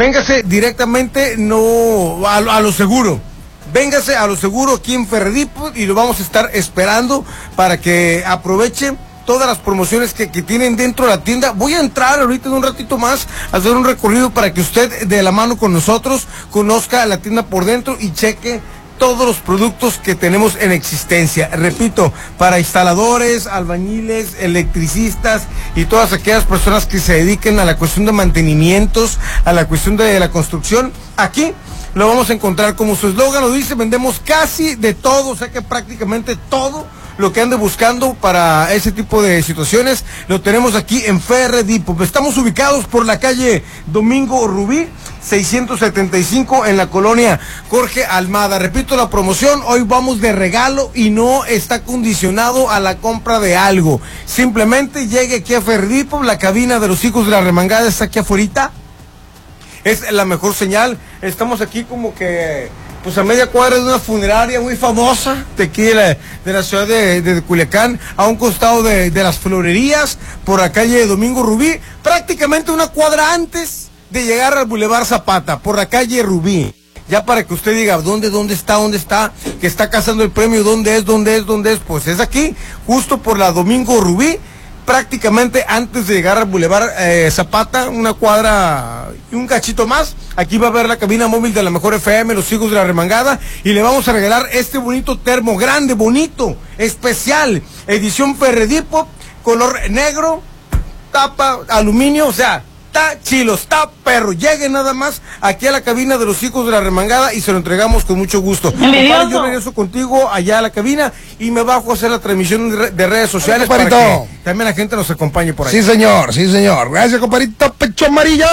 véngase directamente, no a lo seguro. Véngase a lo seguro aquí en Ferre Depot y lo vamos a estar esperando para que aproveche todas las promociones que tienen dentro de la tienda. Voy a entrar ahorita en un ratito más a hacer un recorrido para que usted de la mano con nosotros conozca la tienda por dentro y cheque todos los productos que tenemos en existencia. Repito, para instaladores, albañiles, electricistas y todas aquellas personas que se dediquen a la cuestión de mantenimientos, a la cuestión de la construcción, aquí lo vamos a encontrar. Como su eslogan lo dice, vendemos casi de todo, o sea que prácticamente todo lo que ande buscando para ese tipo de situaciones lo tenemos aquí en Ferre Depot. Estamos ubicados por la calle Domingo Rubí 675 en la colonia Jorge Almada. Repito la promoción, hoy vamos de regalo y no está condicionado a la compra de algo. Simplemente llegue aquí a Ferre Depot, la cabina de los hijos de la remangada está aquí afuera. Es la mejor señal. Estamos aquí como que pues a media cuadra de una funeraria muy famosa de aquí de la ciudad de Culiacán, a un costado de las florerías, por la calle Domingo Rubí, prácticamente una cuadra antes de llegar al Boulevard Zapata, por la calle Rubí. Ya para que usted diga, ¿dónde está? Que está cazando el premio, ¿dónde es? Pues es aquí, justo por la Domingo Rubí, prácticamente antes de llegar al Boulevard Zapata, una cuadra y un cachito más. Aquí va a ver la cabina móvil de la Mejor FM, los hijos de la remangada, y le vamos a regalar este bonito termo, grande, bonito, especial, edición Ferre Depot, color negro, tapa aluminio, o sea, está chilo, está perro. Llegue nada más aquí a la cabina de los hijos de la remangada y se lo entregamos con mucho gusto. Compadre, yo regreso contigo allá a la cabina y me bajo a hacer la transmisión de redes sociales para que también la gente nos acompañe por ahí. Sí, señor. Gracias, compadrito Pecho Amarillo.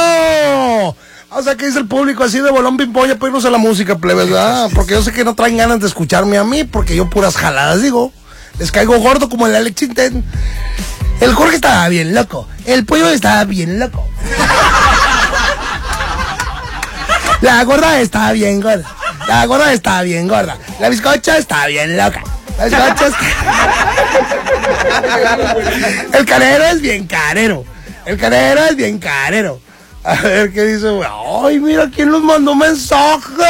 O sea, ¿qué dice el público así de bolón pimpolla para irnos a la música, plebes, verdad? Porque yo sé que no traen ganas de escucharme a mí, porque yo puras jaladas digo. Les caigo gordo como el Alex Inten. El Jorge estaba bien loco. El pollo estaba bien loco. La gorda estaba bien gorda. La bizcocha estaba bien loca. El canero es bien carero. A ver qué dice, güey. Ay, mira quién nos mandó mensaje.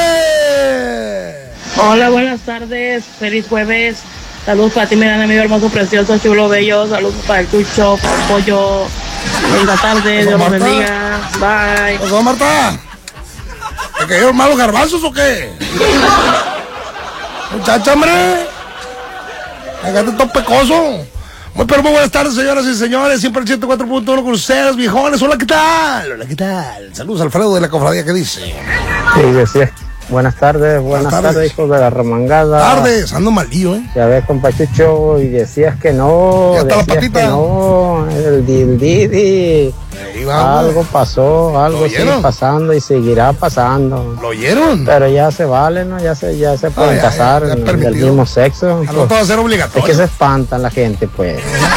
Hola, buenas tardes. Feliz jueves. Saludos para ti, Miranda, amigo hermoso, precioso, chulo, bello. Saludos para el Chucho, para el Pollo. Buenas tardes, Dios los bendiga. Bye. ¿Pasó, Marta? ¿Te cayeron malos garbanzos o qué? Muchacha, hombre. Hágate todo pecoso. Muy buenas tardes, señoras y señores. Siempre el 104.1 con ustedes, viejones. Hola, ¿qué tal? Saludos, Alfredo de la Cofradía, ¿qué dice? Sí. Buenas tardes, hijos de la remangada. Tardes, ando malío, Ya ves, compachucho, y decías que no. Ya está la patita. Que no, el Didi. Algo pasó, algo sigue pasando y seguirá pasando. ¿Lo oyeron? Pero ya se vale, ¿no? Ya se pueden casar del mismo sexo. No todo va a ser obligatorio. Es que se espantan la gente, pues.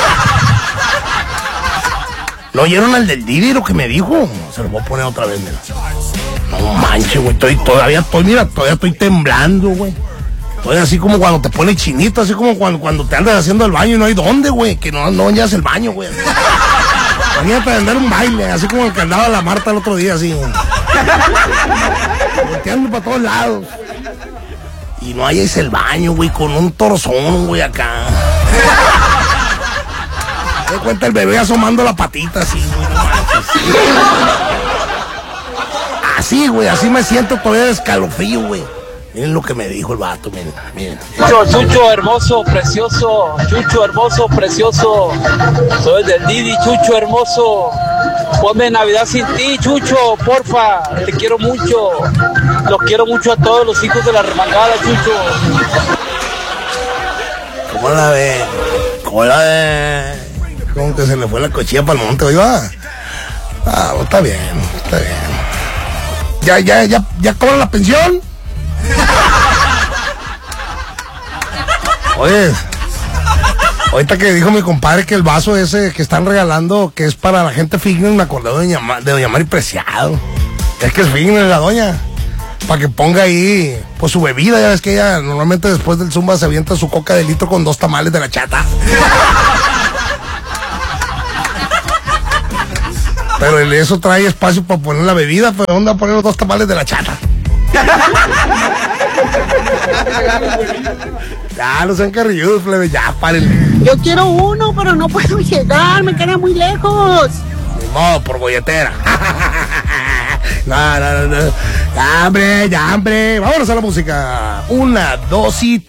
¿Lo oyeron al del Didi lo que me dijo? Se lo voy a poner otra vez, mira. No manches, güey, todavía estoy temblando, güey. Estoy así como cuando te pones chinito, así como cuando te andas haciendo el baño y no hay dónde, güey, que no llevas el baño, güey. Imagínate andar un baile, así como el que andaba la Marta el otro día, así. Volteando para todos lados. Y no hayas el baño, güey, con un torzón, güey, acá. Te das cuenta el bebé asomando la patita, así, güey, no manches. Así, güey, así me siento todavía de escalofrío, güey. Miren lo que me dijo el vato, miren. Chucho hermoso, precioso. Soy del Didi, Chucho hermoso. Ponme Navidad sin ti, Chucho, porfa. Te quiero mucho. Los quiero mucho a todos los hijos de la remangada, Chucho. ¿Cómo la ve? Como que se le fue la cochilla para el monte, oiga. Está bien. ¿Ya cobran la pensión? Oye, ahorita que dijo mi compadre que el vaso ese que están regalando, que es para la gente fitness, me acordé de doña Mari Preciado. Es que es fitness la doña. Para que ponga ahí, pues su bebida, ya ves que ella normalmente después del zumba se avienta su coca de litro con 2 tamales de la chata. Pero eso trae espacio para poner la bebida, pero ¿dónde va a poner los 2 tamales de la chata? Ya, no sean carrilludos, plebe, ya, párenle. Yo quiero uno, pero no puedo llegar, me queda muy lejos. Ni modo, por golletera. No. Ya, hombre. Vámonos a la música. 1, 2 y